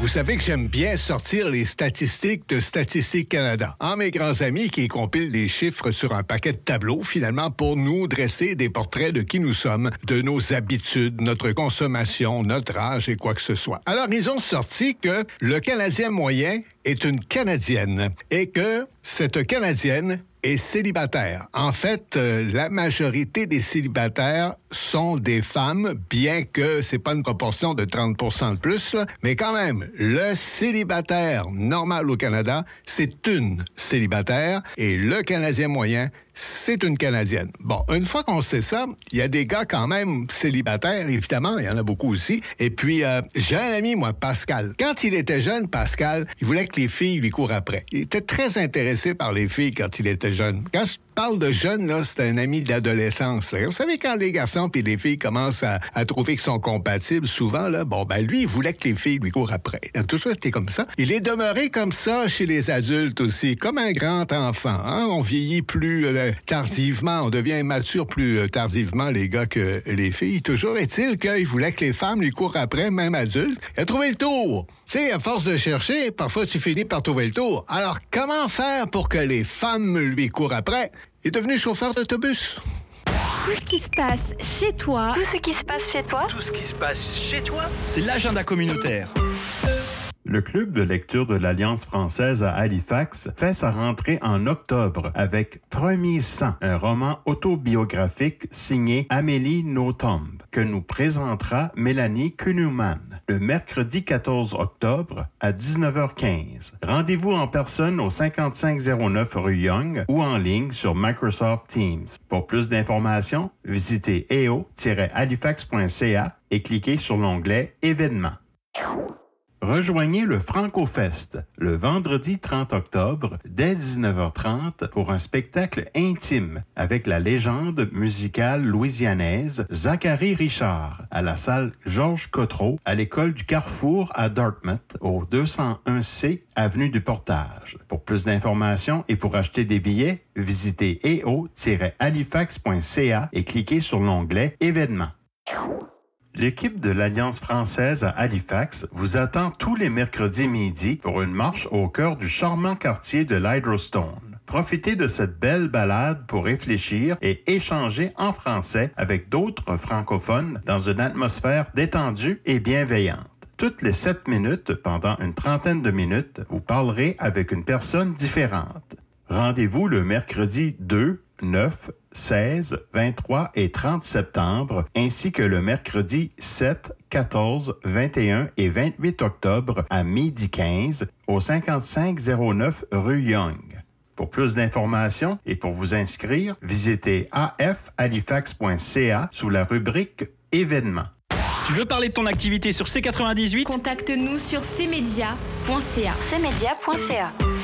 Vous savez que j'aime bien sortir les statistiques de Statistique Canada. Mes grands amis qui compilent des chiffres sur un paquet de tableaux, finalement, pour nous dresser des portraits de qui nous sommes, de nos habitudes, notre consommation, notre âge et quoi que ce soit. Alors, ils ont sorti que le Canadien moyen est une Canadienne et que cette Canadienne est célibataire. En fait, la majorité des célibataires sont des femmes, bien que c'est pas une proportion de 30% de plus, là, mais quand même, le célibataire normal au Canada, c'est une célibataire et le Canadien moyen, c'est une Canadienne. Bon, une fois qu'on sait ça, il y a des gars quand même célibataires, évidemment, il y en a beaucoup aussi. Et puis, j'ai un ami, moi, Pascal. Quand il était jeune, Pascal, il voulait que les filles lui courent après. Il était très intéressé par les filles quand il était jeune. Quand je parle de jeune, là, c'est un ami d'adolescence. Là. Vous savez, quand les garçons puis les filles commencent à trouver qu'ils sont compatibles, souvent, là, lui, il voulait que les filles lui courent après. Il a toujours été comme ça. Il est demeuré comme ça chez les adultes aussi, comme un grand enfant. Hein? On vieillit plus tardivement, on devient mature plus tardivement, les gars, que les filles. Toujours est-il qu'il voulait que les femmes lui courent après, même adulte. Il a trouvé le tour. Tu sais, à force de chercher, parfois tu finis par trouver le tour. Alors, comment faire pour que les femmes lui courent après? Il est devenu chauffeur d'autobus. Tout ce qui se passe chez toi. Tout ce qui se passe chez toi. Tout ce qui se passe chez toi. C'est l'agenda communautaire. Le club de lecture de l'Alliance française à Halifax fait sa rentrée en octobre avec Premier sang, un roman autobiographique signé Amélie Nothomb, que nous présentera Mélanie Kuhneman le mercredi 14 octobre à 19h15. Rendez-vous en personne au 5509 rue Young ou en ligne sur Microsoft Teams. Pour plus d'informations, visitez eo-halifax.ca et cliquez sur l'onglet Événements. Rejoignez le FrancoFest le vendredi 30 octobre dès 19h30 pour un spectacle intime avec la légende musicale louisianaise Zachary Richard à la salle Georges Cotreau à l'école du Carrefour à Dartmouth au 201C avenue du Portage. Pour plus d'informations et pour acheter des billets, visitez eo-halifax.ca et cliquez sur l'onglet Événements. L'équipe de l'Alliance française à Halifax vous attend tous les mercredis midi pour une marche au cœur du charmant quartier de l'Hydrostone. Profitez de cette belle balade pour réfléchir et échanger en français avec d'autres francophones dans une atmosphère détendue et bienveillante. Toutes les 7 minutes, pendant une trentaine de minutes, vous parlerez avec une personne différente. Rendez-vous le mercredi 2, 9, 16, 23 et 30 septembre, ainsi que le mercredi 7, 14, 21 et 28 octobre à 12h15 au 5509 rue Young. Pour plus d'informations et pour vous inscrire, visitez afhalifax.ca sous la rubrique Événements. Tu veux parler de ton activité sur C98? Contacte-nous sur cmedia.ca. cmedia.ca.